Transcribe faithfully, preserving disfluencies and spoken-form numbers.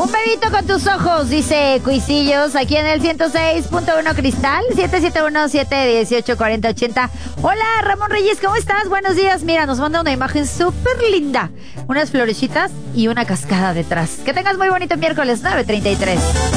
Un bebito con tus ojos, dice Cuisillos, aquí en el ciento seis punto uno Cristal, siete siete uno, siete uno ocho, cuatro cero ocho cero. Hola, Ramón Reyes, ¿cómo estás? Buenos días. Mira, nos manda una imagen súper linda. Unas florecitas y una cascada detrás. Que tengas muy bonito miércoles, nueve treinta y tres.